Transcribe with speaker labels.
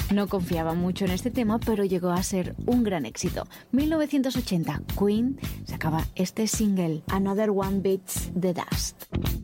Speaker 1: No confiaba mucho en este tema, pero llegó a ser un gran éxito. 1980, Queen sacaba este single, Another One Bites the Dust.